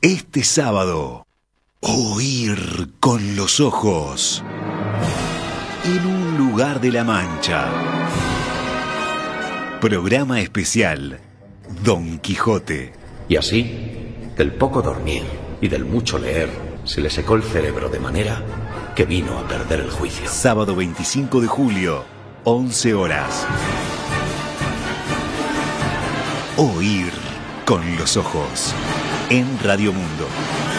Este sábado, Oír con los ojos. En un lugar de la Mancha. Programa especial Don Quijote. Y así, del poco dormir y del mucho leer, se le secó el cerebro de manera que vino a perder el juicio. Sábado 25 de julio, 11 horas. Oír con los ojos. En Radio Mundo.